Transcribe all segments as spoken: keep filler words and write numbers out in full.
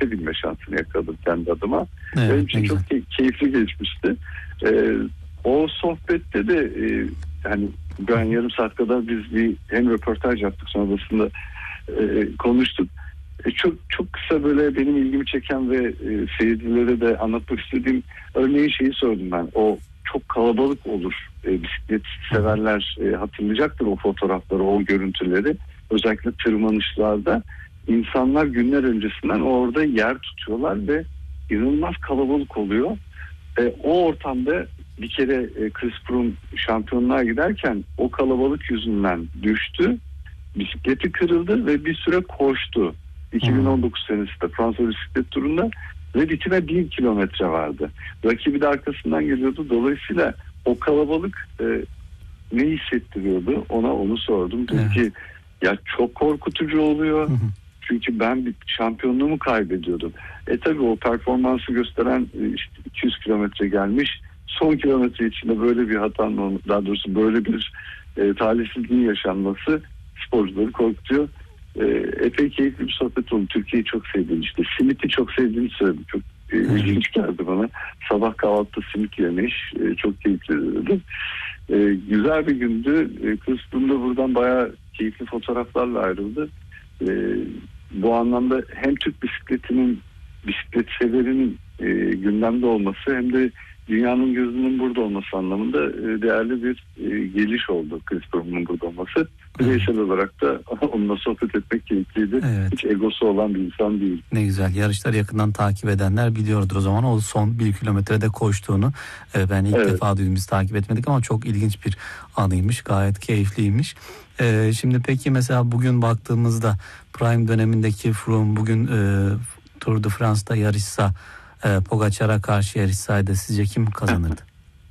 binme şansını yakaladım kendi adıma. Evet, benim için çok key- keyifli geçmişti. Ee, o sohbette de e, hani ben yarım saat kadar biz bir hem röportaj yaptık, sonrasında e, konuştuk. E, çok çok kısa böyle benim ilgimi çeken ve e, seyircilere de anlatmak istediğim örneğin şeyi sordum ben. O çok kalabalık olur. E, bisiklet severler e, hatırlayacaktır o fotoğrafları, o görüntüleri. Özellikle tırmanışlarda insanlar günler öncesinden orada yer tutuyorlar ve inanılmaz kalabalık oluyor. E, o ortamda bir kere e, Chris Froome şampiyonluğa giderken o kalabalık yüzünden düştü. Bisikleti kırıldı ve bir süre koştu. iki bin on dokuz senesinde Fransa bisiklet turunda ve bitime bir kilometre vardı. Rakibi de arkasından geliyordu. Dolayısıyla o kalabalık e, ne hissettiriyordu? Ona onu sordum. Dedi Evet. ki ya çok korkutucu oluyor. Hı hı. Çünkü ben bir şampiyonluğumu kaybediyordum. E tabii o performansı gösteren işte iki yüz kilometre gelmiş. Son kilometre içinde böyle bir hatanın, daha doğrusu böyle bir e, talihsizliğin yaşanması sporcuları korkutuyor. E, epey keyifli bir sohbet oldu. Türkiye'yi çok sevdiğini, işte simiti çok sevdiğini söyledim. Çok e, ilginç geldi bana. Sabah kahvaltıda simit yemiş. E, çok keyifli dedi. E, güzel bir gündü. E, Kıbrıs'ta buradan bayağı keyifli fotoğraflarla ayrıldı. E, bu anlamda hem Türk bisikletinin, bisiklet severinin e, gündemde olması hem de dünyanın gözünün burada olması anlamında e, değerli bir e, geliş oldu Chris Froome'un burada olması. Bireysel evet. olarak da onunla sohbet etmek keyifliydi. Evet. Hiç egosu olan bir insan değil. Ne güzel. Yarışları yakından takip edenler biliyordur o zaman o son bir kilometrede koştuğunu. E, ben ilk evet. defa duydum, biz takip etmedik ama çok ilginç bir anıymış. Gayet keyifliymiş. E, şimdi peki mesela bugün baktığımızda Prime dönemindeki Froome bugün e, Tour de France'da yarışsa, e, Pogacar'a karşı yarışsaydı sizce kim kazanırdı?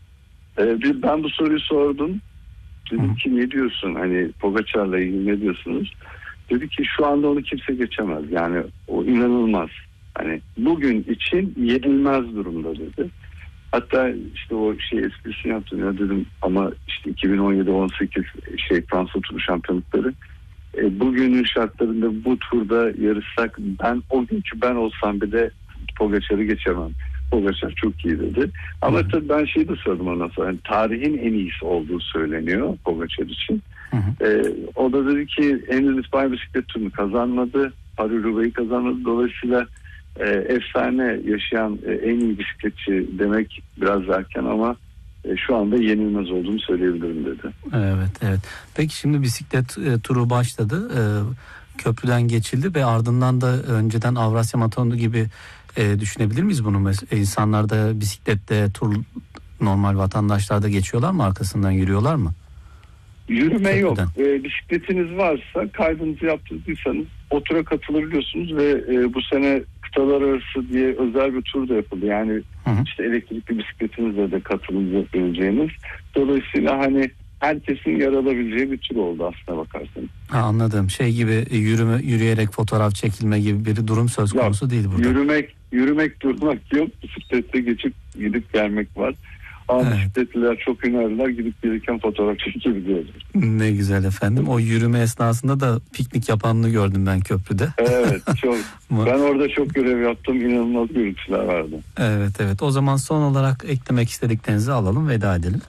e, ben bu soruyu sordum. Dedim ki ne diyorsun, hani Pogacar'la ilgili ne diyorsunuz? Dedi ki şu anda onu kimse geçemez. Yani o inanılmaz. Hani bugün için yenilmez durumda dedi. Hatta işte o şey esprisini yaptım ya, dedim ama işte iki bin on yedi on sekiz şey Fransa turu şampiyonlukları e, bugünün şartlarında bu turda yarışsak ben o günkü ben olsam bile Pogacar'ı geçemem. Pogacar çok iyi dedi. Ama hı-hı. tabii ben şeyi de sordum ondan sonra. Yani tarihin en iyisi olduğu söyleniyor Pogacar için. Ee, o da dedi ki henüz İspanya bisiklet turunu kazanmadı. Paris-Roubaix'i kazanmadı. Dolayısıyla e, efsane yaşayan e, en iyi bisikletçi demek biraz erken ama e, şu anda yenilmez olduğunu söyleyebilirim dedi. Evet, evet. Peki şimdi bisiklet e, turu başladı. E, köprüden geçildi ve ardından da önceden Avrasya Maratonu gibi e, düşünebilir miyiz bunu? Mes- İnsanlar da bisikletle tur, normal vatandaşlar da geçiyorlar mı? Arkasından yürüyorlar mı? Yürüme köprüden yok. E, bisikletiniz varsa, kaydınızı yaptırdıysanız o tura katılabiliyorsunuz ve e, bu sene kıtalar arası diye özel bir tur da yapıldı. Yani hı hı. işte elektrikli bisikletinizle de katılabileceğiniz. Dolayısıyla hani herkesin yer alabileceği bir tur oldu aslına bakarsanız. Ha, anladım. Şey gibi yürüme, yürüyerek fotoğraf çekilme gibi bir durum söz konusu yok, değil burada. Yürümek, yürümek durmak yok. Bisiklette geçip gidip gelmek var. Ama evet. bisikletliler çok hünerliler, gidip gelirken fotoğraf çekebiliyorlar. Ne güzel efendim. O yürüme esnasında da piknik yapanını gördüm ben köprüde. Evet, çok. Ben orada çok görev yaptım. İnanılmaz görüntüler vardı. Evet, evet. O zaman son olarak eklemek istediklerinizi alalım, veda edelim.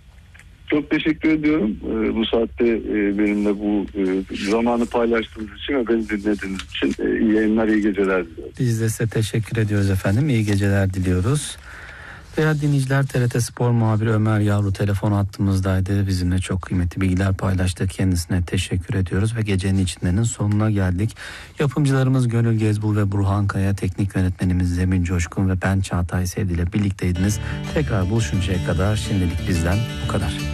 Çok teşekkür ediyorum. Ee, bu saatte e, benimle bu e, zamanı paylaştığınız için ve beni dinlediğiniz için e, iyi yayınlar, iyi geceler diliyorum. Biz de size teşekkür ediyoruz efendim. İyi geceler diliyoruz. Değerli dinleyiciler, T R T Spor muhabiri Ömer Yavru telefon hattımızdaydı. Bizimle çok kıymetli bilgiler paylaştı. Kendisine teşekkür ediyoruz ve gecenin içindenin sonuna geldik. Yapımcılarımız Gönül Gezbul ve Burhan Kaya, teknik yönetmenimiz Zemin Coşkun ve ben Çağatay Sevdi ile birlikteydiniz. Tekrar buluşuncaya kadar şimdilik bizden bu kadar.